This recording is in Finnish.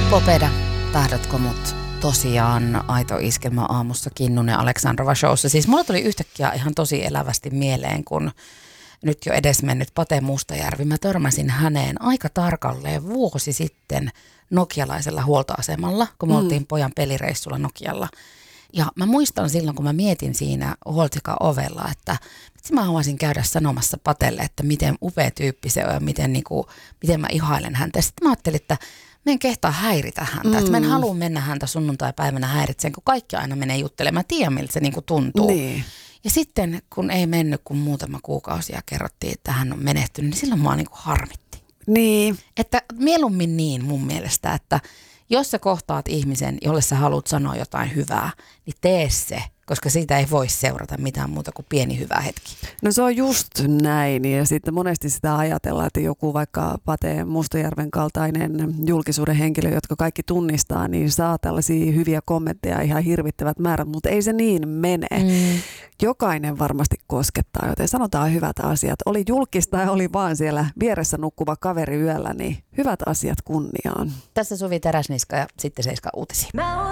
Popeda, tahdotko mut tosiaan Aito Iskelmä aamussa Kinnunen Aleksandrova showssa. Siis mulla tuli yhtäkkiä ihan tosi elävästi mieleen, kun nyt jo edesmennyt Pate Mustajärvi, mä törmäsin häneen aika tarkalleen vuosi sitten nokialaisella huoltoasemalla, kun me oltiin pojan pelireissulla Nokialla. Ja mä muistan silloin, kun mä mietin siinä huoltsika-ovella, että mä haluaisin käydä sanomassa Patelle, että miten upea tyyppi se on ja miten mä ihailen häntä. Ja sitten mä ajattelin, että mä en kehtaa häiritä häntä. Että mä en halua mennä häntä sunnuntai-päivänä häiritseen, kun kaikki aina menee juttelemaan. Mä tiedän, miltä se niinku tuntuu. Niin. Ja sitten, kun ei mennyt kuin muutama kuukausi ja kerrottiin, että hän on menehtynyt, niin silloin mua niinku harmitti. Niin. Että mieluummin niin mun mielestä, että jos sä kohtaat ihmisen, jolle sä haluat sanoa jotain hyvää, niin tee se, koska siitä ei voi seurata mitään muuta kuin pieni hyvä hetki. No se on just näin, ja sitten monesti sitä ajatellaan, että joku vaikka Pate Mustajärven kaltainen julkisuuden henkilö, jotka kaikki tunnistaa, niin saa tällaisia hyviä kommentteja ihan hirvittävät määrät, mutta ei se niin mene. Jokainen varmasti koskettaa, joten sanotaan hyvät asiat. Oli julkista ja oli vaan siellä vieressä nukkuva kaveri yöllä, niin hyvät asiat kunniaan. Tässä Suvi Teräsniska ja sitten 7 uutisia.